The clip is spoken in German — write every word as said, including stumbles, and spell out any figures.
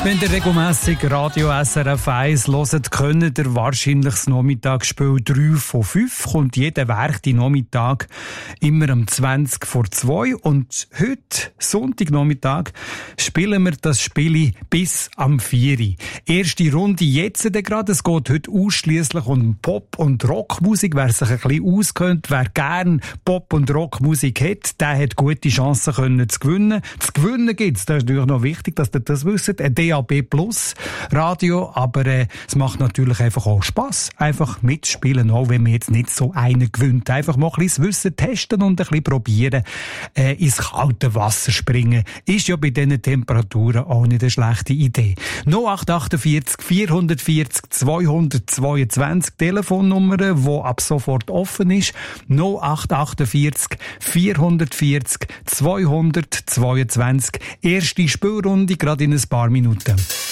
Wenn ihr regelmässig Radio S R F eins hört, könnt ihr wahrscheinlich das Nachmittagsspiel drei von fünf. Kommt jeden Werktag Nachmittag immer um zwanzig vor zwei. Und heute, Sonntagnachmittag, spielen wir das Spiel bis am vier. Erste Runde jetzt gerade. Es geht heute ausschliesslich um Pop- und Rockmusik. Wer sich ein bisschen auskennt, wer gerne Pop- und Rockmusik hat, der hat gute Chancen können zu gewinnen. Zu gewinnen gibt's, das ist natürlich noch wichtig, dass ihr das wisst. Ein D A B Plus Radio, aber äh, es macht natürlich einfach auch Spass, einfach mitspielen, auch wenn man jetzt nicht so einen gewinnt. Einfach mal ein bisschen das Wissen testen und ein bisschen probieren, äh, ins kalte Wasser springen. Ist ja bei diesen Temperaturen auch nicht eine schlechte Idee. null acht acht vier vier vier vier zwei zwei zwei Telefonnummer, die ab sofort offen ist. null acht acht vier vier vier zwei zwei zwei. Erste Spielrunde, gerade in ein paar Minuten.